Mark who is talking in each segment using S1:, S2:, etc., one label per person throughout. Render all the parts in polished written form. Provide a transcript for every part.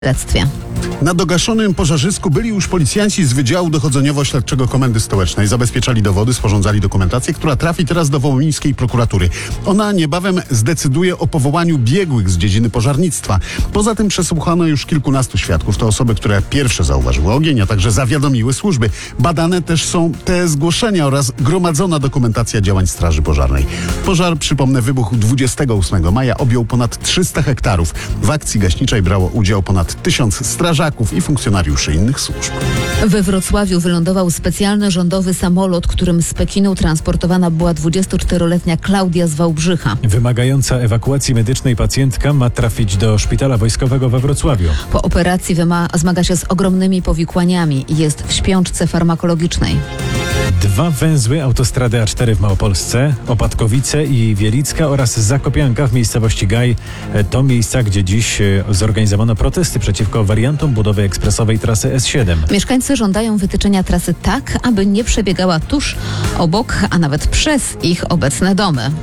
S1: śledztwie.
S2: Na dogaszonym pożarzysku byli już policjanci z Wydziału Dochodzeniowo-Śledczego Komendy Stołecznej. Zabezpieczali dowody, sporządzali dokumentację, która trafi teraz do wołomińskiej prokuratury. Ona niebawem zdecyduje o powołaniu biegłych z dziedziny pożarnictwa. Poza tym przesłuchano już kilkunastu świadków. To osoby, które pierwsze zauważyły ogień, a także zawiadomiły służby. Badane też są te zgłoszenia oraz gromadzona dokumentacja działań Straży Pożarnej. Pożar, przypomnę, wybuchł 28 maja, objął ponad 300 hektarów. W akcji gaśniczej brało udział ponad 1000 strażaków i funkcjonariuszy innych służb.
S1: We Wrocławiu wylądował specjalny rządowy samolot, którym z Pekinu transportowana była 24-letnia Klaudia z Wałbrzycha.
S3: Wymagająca ewakuacji medycznej pacjentka ma trafić do szpitala wojskowego we Wrocławiu.
S1: Po operacji zmaga się z ogromnymi powikłaniami i jest w śpiączce farmakologicznej.
S3: 2 węzły autostrady A4 w Małopolsce, Opatkowice i Wielicka oraz Zakopianka w miejscowości Gaj. To miejsca, gdzie dziś zorganizowano protesty przeciwko wariantom budowy ekspresowej trasy S7.
S1: Mieszkańcy żądają wytyczenia trasy tak, aby nie przebiegała tuż, obok, a nawet przez ich obecne domy.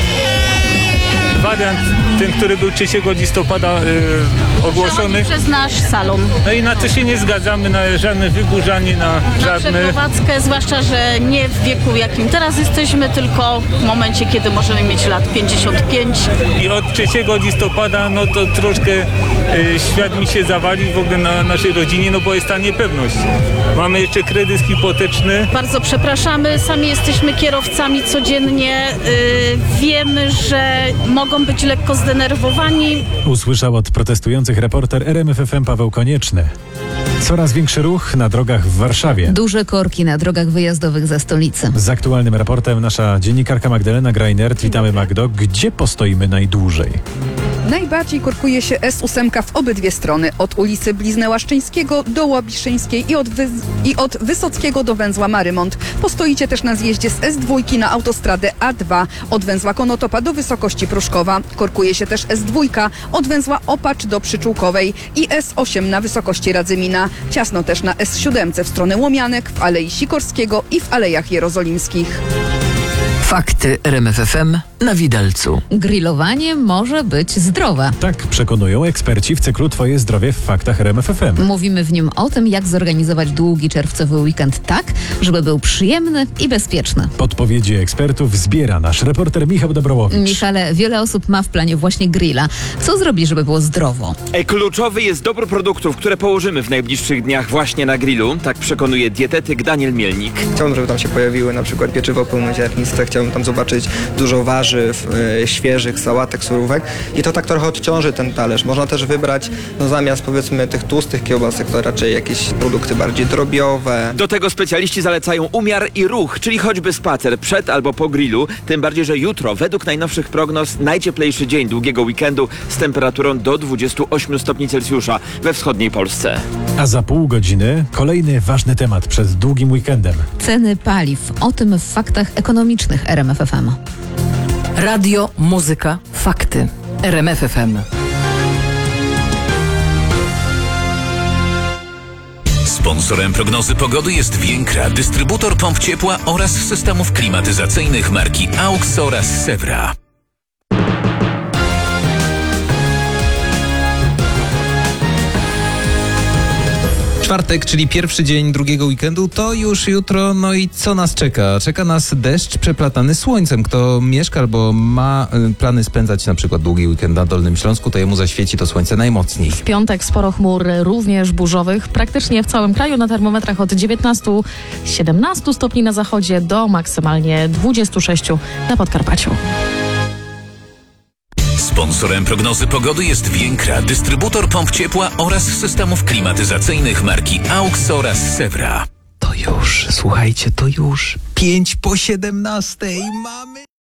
S4: Wariant, ten, który był 3 listopada ogłoszony.
S5: Przez nasz salon.
S4: No i na to się nie zgadzamy, na żadne wyburzanie, na żadne...
S5: przeprowadzkę, zwłaszcza, że nie w wieku, w jakim teraz jesteśmy, tylko w momencie, kiedy możemy mieć lat 55.
S4: I od 3 listopada, no to troszkę świat mi się zawalił w ogóle na naszej rodzinie, no bo jest ta niepewność. Mamy jeszcze kredyt hipoteczny.
S5: Bardzo przepraszamy, sami jesteśmy kierowcami codziennie. Wiemy, że mogą być lekko zdenerwowani.
S3: Usłyszał od protestujących reporter RMF FM Paweł Konieczny. Coraz większy ruch na drogach w Warszawie.
S1: Duże korki na drogach wyjazdowych ze stolicy.
S3: Z aktualnym raportem nasza dziennikarka Magdalena Greinert. Witamy, Magdo. Gdzie postoimy najdłużej?
S6: Najbardziej korkuje się S8 w obydwie strony. Od ulicy Blizny Łaszczyńskiego do Łabiszyńskiej i od Wysockiego do węzła Marymont. Postoicie też na zjeździe z S2 na autostradę A2 od węzła Konotopa do wysokości Pruszkowa. Korkuje się też S2 od węzła Opacz do Przyczółkowej i S8 na wysokości Radzymina. Ciasno też na S7 w stronę Łomianek, w Alei Sikorskiego i w Alejach Jerozolimskich.
S7: Fakty RMF FM na Widelcu.
S1: Grillowanie może być zdrowe.
S3: Tak przekonują eksperci w cyklu Twoje zdrowie w faktach RMF FM.
S1: Mówimy w nim o tym, jak zorganizować długi czerwcowy weekend tak, żeby był przyjemny i bezpieczny.
S3: Podpowiedzi ekspertów zbiera nasz reporter Michał Dobrołowicz.
S1: Michale, wiele osób ma w planie właśnie grilla. Co zrobić, żeby było zdrowo?
S8: Kluczowy jest dobór produktów, które położymy w najbliższych dniach właśnie na grillu. Tak przekonuje dietetyk Daniel Mielnik.
S9: Chciałbym, żeby tam się pojawiły na przykład pieczywo pełnoziarniste, chciałbym tam zobaczyć dużo warzyw, świeżych, sałatek, surówek i to tak trochę odciąży ten talerz. Można też wybrać zamiast powiedzmy tych tłustych kiełbasek to raczej jakieś produkty bardziej drobiowe.
S8: Do tego specjaliści zalecają umiar i ruch, czyli choćby spacer przed albo po grillu, tym bardziej, że jutro według najnowszych prognoz najcieplejszy dzień długiego weekendu z temperaturą do 28 stopni Celsjusza we wschodniej Polsce.
S3: A za pół godziny kolejny ważny temat przed długim weekendem.
S1: Ceny paliw. O tym w faktach ekonomicznych RMF FM.
S7: Radio, muzyka, fakty. RMF FM.
S10: Sponsorem prognozy pogody jest Więkra, dystrybutor pomp ciepła oraz systemów klimatyzacyjnych marki AUX oraz Sewra.
S11: Czwartek, czyli pierwszy dzień drugiego weekendu, to już jutro, no i co nas czeka? Czeka nas deszcz przeplatany słońcem. Kto mieszka albo ma plany spędzać na przykład długi weekend na Dolnym Śląsku, to jemu zaświeci to słońce najmocniej.
S12: W piątek sporo chmur, również burzowych, praktycznie w całym kraju, na termometrach od 19-17 stopni na zachodzie do maksymalnie 26 na Podkarpaciu.
S10: Sponsorem prognozy pogody jest Więkra, dystrybutor pomp ciepła oraz systemów klimatyzacyjnych marki AUX oraz Sewra.
S11: To już, słuchajcie, to już 5 po 17 mamy...